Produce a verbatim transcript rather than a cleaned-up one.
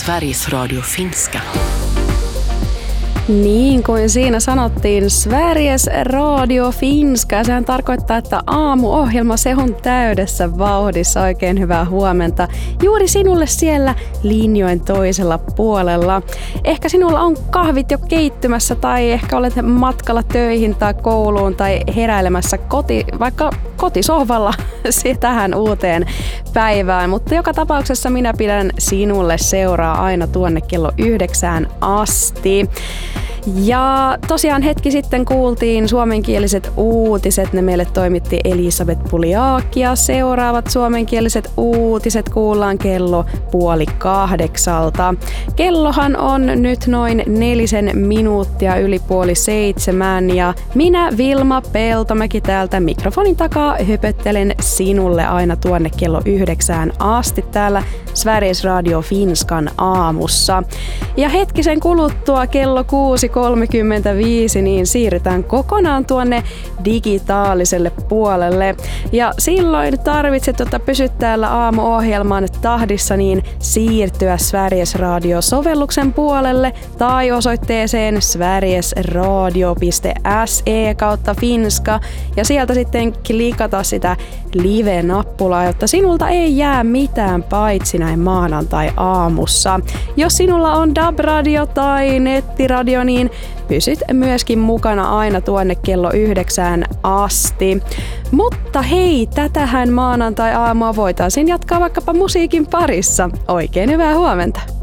Sveriges Radio Finska. Niin kuin siinä sanottiin, Sveriges Radio Finska. Sehän tarkoittaa, että aamuohjelma se on täydessä vauhdissa. Oikein hyvää huomenta juuri sinulle siellä linjojen toisella puolella. Ehkä sinulla on kahvit jo keittymässä tai ehkä olet matkalla töihin tai kouluun tai heräilemässä koti, vaikka kotisohvalla tähän uuteen päivään. Mutta joka tapauksessa minä pidän sinulle seuraa aina tuonne kello yhdeksään asti. Ja tosiaan hetki sitten kuultiin suomenkieliset uutiset. Ne meille toimitti Elisabeth Puliaaki ja seuraavat suomenkieliset uutiset kuullaan kello puoli kahdeksalta. Kellohan on nyt noin nelisen minuuttia yli puoli seitsemän ja minä Vilma Peltomäki täältä mikrofonin takaa höpöttelen sinulle aina tuonne kello yhdeksään asti täällä Sveriges Radio Finskan aamussa. Ja hetkisen kuluttua kello kuusi kolmekymmentäviisi niin siirrytään kokonaan tuonne digitaaliselle puolelle. Ja silloin tarvitset, jotta pysyt täällä aamuohjelman tahdissa, niin siirtyä Sveriges Radio-sovelluksen puolelle tai osoitteeseen sverigesradio piste se kautta finska ja sieltä sitten klikata sitä live-nappulaa, jotta sinulta ei jää mitään paitsi näin maanantai-aamussa. Jos sinulla on D A B-radio tai nettiradio, niin pysyt myöskin mukana aina tuonne kello yhdeksään asti. Mutta hei, tätähän maanantai-aamua voitaisiin jatkaa vaikkapa musiikin parissa. Oikein hyvää huomenta!